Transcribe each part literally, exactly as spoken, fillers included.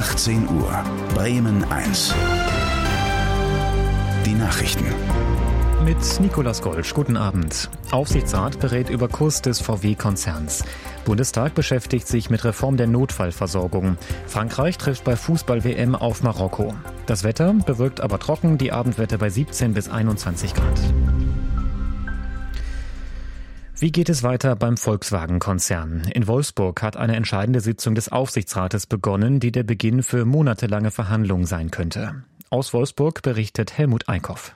achtzehn Uhr. Bremen eins. Die Nachrichten. Mit Nikolaus Golsch, guten Abend. Aufsichtsrat berät über Kurs des V W-Konzerns. Bundestag beschäftigt sich mit Reform der Notfallversorgung. Frankreich trifft bei Fußball-W M auf Marokko. Das Wetter bewölkt aber trocken, die Abendwerte bei siebzehn bis einundzwanzig Grad. Wie geht es weiter beim Volkswagen-Konzern? In Wolfsburg hat eine entscheidende Sitzung des Aufsichtsrates begonnen, die der Beginn für monatelange Verhandlungen sein könnte. Aus Wolfsburg berichtet Helmut Eickhoff.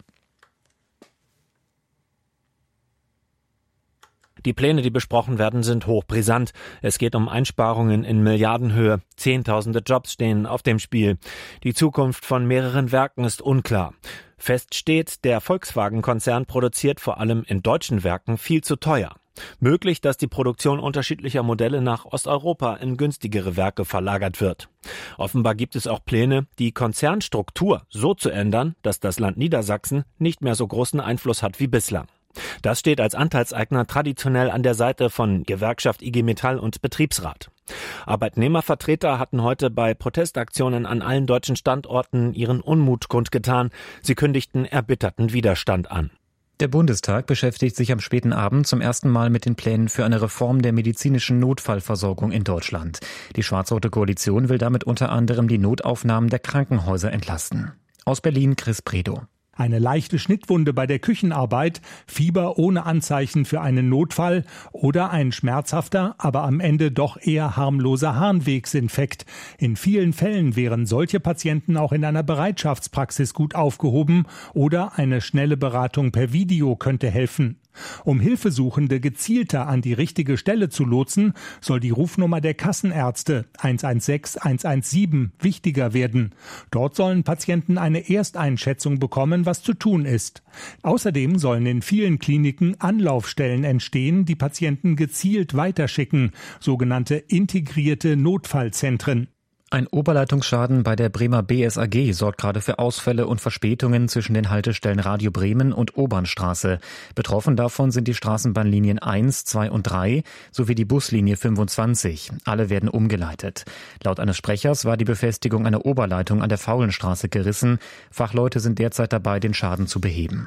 Die Pläne, die besprochen werden, sind hochbrisant. Es geht um Einsparungen in Milliardenhöhe. Zehntausende Jobs stehen auf dem Spiel. Die Zukunft von mehreren Werken ist unklar. Fest steht, der Volkswagen-Konzern produziert vor allem in deutschen Werken viel zu teuer. Möglich, dass die Produktion unterschiedlicher Modelle nach Osteuropa in günstigere Werke verlagert wird. Offenbar gibt es auch Pläne, die Konzernstruktur so zu ändern, dass das Land Niedersachsen nicht mehr so großen Einfluss hat wie bislang. Das steht als Anteilseigner traditionell an der Seite von Gewerkschaft I G Metall und Betriebsrat. Arbeitnehmervertreter hatten heute bei Protestaktionen an allen deutschen Standorten ihren Unmut kundgetan. Sie kündigten erbitterten Widerstand an. Der Bundestag beschäftigt sich am späten Abend zum ersten Mal mit den Plänen für eine Reform der medizinischen Notfallversorgung in Deutschland. Die schwarz-rote Koalition will damit unter anderem die Notaufnahmen der Krankenhäuser entlasten. Aus Berlin Chris Bredow. Eine leichte Schnittwunde bei der Küchenarbeit, Fieber ohne Anzeichen für einen Notfall oder ein schmerzhafter, aber am Ende doch eher harmloser Harnwegsinfekt. In vielen Fällen wären solche Patienten auch in einer Bereitschaftspraxis gut aufgehoben oder eine schnelle Beratung per Video könnte helfen. Um Hilfesuchende gezielter an die richtige Stelle zu lotsen, soll die Rufnummer der Kassenärzte eins eins sechs eins eins sieben wichtiger werden. Dort sollen Patienten eine Ersteinschätzung bekommen, was zu tun ist. Außerdem sollen in vielen Kliniken Anlaufstellen entstehen, die Patienten gezielt weiterschicken, sogenannte integrierte Notfallzentren. Ein Oberleitungsschaden bei der Bremer B S A G sorgt gerade für Ausfälle und Verspätungen zwischen den Haltestellen Radio Bremen und Obernstraße. Betroffen davon sind die Straßenbahnlinien eins, zwei und drei sowie die Buslinie fünfundzwanzig. Alle werden umgeleitet. Laut eines Sprechers war die Befestigung einer Oberleitung an der Faulenstraße gerissen. Fachleute sind derzeit dabei, den Schaden zu beheben.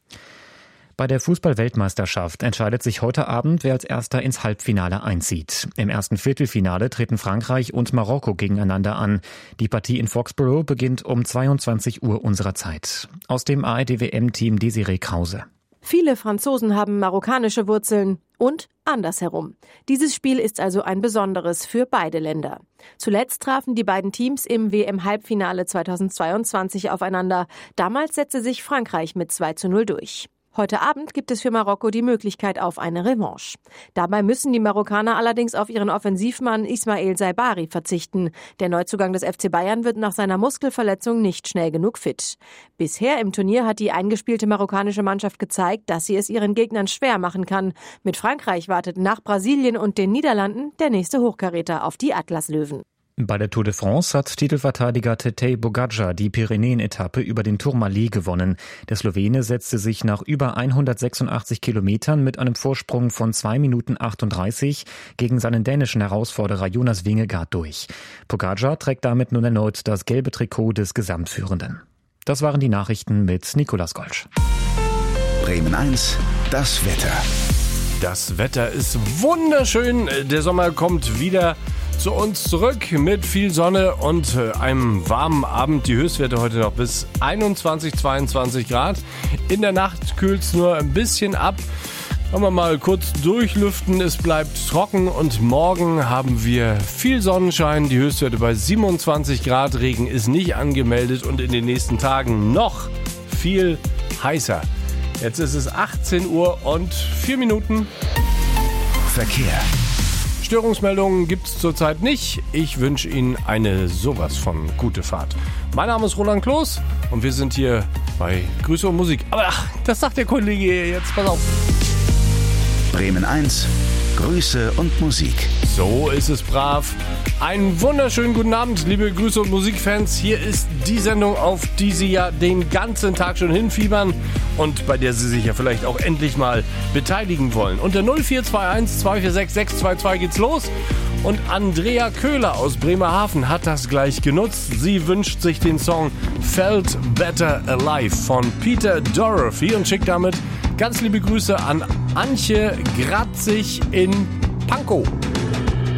Bei der Fußball-Weltmeisterschaft entscheidet sich heute Abend, wer als Erster ins Halbfinale einzieht. Im ersten Viertelfinale treten Frankreich und Marokko gegeneinander an. Die Partie in Foxborough beginnt um zweiundzwanzig Uhr unserer Zeit. Aus dem A R D W M-Team Desiree Krause. Viele Franzosen haben marokkanische Wurzeln und andersherum. Dieses Spiel ist also ein besonderes für beide Länder. Zuletzt trafen die beiden Teams im W M-Halbfinale zweitausendzweiundzwanzig aufeinander. Damals setzte sich Frankreich mit zwei zu null durch. Heute Abend gibt es für Marokko die Möglichkeit auf eine Revanche. Dabei müssen die Marokkaner allerdings auf ihren Offensivmann Ismail Saibari verzichten. Der Neuzugang des F C Bayern wird nach seiner Muskelverletzung nicht schnell genug fit. Bisher im Turnier hat die eingespielte marokkanische Mannschaft gezeigt, dass sie es ihren Gegnern schwer machen kann. Mit Frankreich wartet nach Brasilien und den Niederlanden der nächste Hochkaräter auf die Atlaslöwen. Bei der Tour de France hat Titelverteidiger Tadej Pogačar die Pyrenäen-Etappe über den Tourmalet gewonnen. Der Slowene setzte sich nach über hundertsechsundachtzig Kilometern mit einem Vorsprung von zwei Minuten achtunddreißig gegen seinen dänischen Herausforderer Jonas Vingegaard durch. Pogačar trägt damit nun erneut das gelbe Trikot des Gesamtführenden. Das waren die Nachrichten mit Nikolaus Golsch. Bremen eins, das Wetter. Das Wetter ist wunderschön. Der Sommer kommt wieder zu uns zurück mit viel Sonne und einem warmen Abend. Die Höchstwerte heute noch bis einundzwanzig, zweiundzwanzig Grad. In der Nacht kühlt es nur ein bisschen ab. Können wir mal kurz durchlüften. Es bleibt trocken und morgen haben wir viel Sonnenschein. Die Höchstwerte bei siebenundzwanzig Grad. Regen ist nicht angemeldet und in den nächsten Tagen noch viel heißer. Jetzt ist es achtzehn Uhr und vier Minuten. Verkehr. Störungsmeldungen gibt es zurzeit nicht. Ich wünsche Ihnen eine sowas von gute Fahrt. Mein Name ist Roland Kloß und wir sind hier bei Grüße und Musik. Aber ach, das sagt der Kollege jetzt. Pass auf. Bremen eins, Grüße und Musik. So ist es brav. Einen wunderschönen guten Abend, liebe Grüße und Musikfans. Hier ist die Sendung, auf die Sie ja den ganzen Tag schon hinfiebern und bei der Sie sich ja vielleicht auch endlich mal beteiligen wollen. Unter null vier zwei eins zwei vier sechs sechs zwei zwei geht's los. Und Andrea Köhler aus Bremerhaven hat das gleich genutzt. Sie wünscht sich den Song Felt Better Alive von Peter Dorothy und schickt damit ganz liebe Grüße an Antje Gratzig in Pankow.